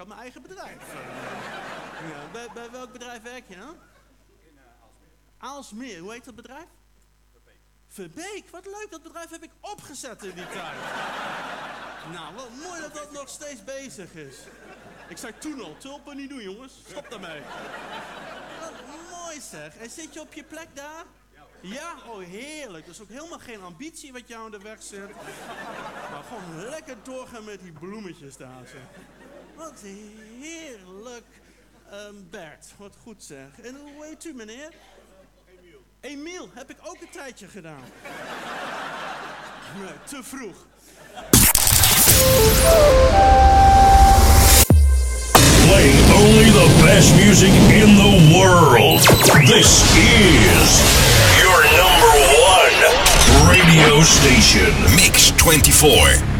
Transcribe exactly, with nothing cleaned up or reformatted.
had mijn eigen bedrijf. Ja, bij, bij welk bedrijf werk je nou? In uh, Aalsmeer. Aalsmeer, hoe heet dat bedrijf? Verbeek. Verbeek, wat leuk, dat bedrijf heb ik opgezet in die tijd. Nou, wat mooi dat dat nog steeds bezig is. Ik zei toen al, tulpen niet doen jongens, stop daarmee. Wat mooi zeg, en zit je op je plek daar? Ja, oh heerlijk, dat is ook helemaal geen ambitie wat jou in de weg zit. Maar gewoon lekker doorgaan met die bloemetjes daar zeg. Wat heerlijk. Um, Bert, wat goed zeg. En hoe heet u meneer? Emiel. Emiel, heb ik ook een tijdje gedaan. Nee, te vroeg. Playing only the best music in the world. This is your number one radio station. Mix twenty-four.